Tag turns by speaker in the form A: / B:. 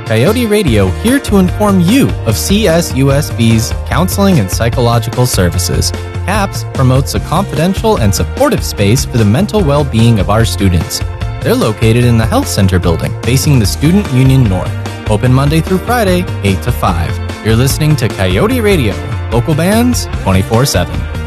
A: Coyote Radio, here to inform you of CSUSB's counseling and psychological services. CAPS promotes a confidential and supportive space for the mental well-being of our students. They're located in the Health Center building, facing the Student Union North. Open Monday through Friday, 8 to 5. You're listening to Coyote Radio, local bands 24/7.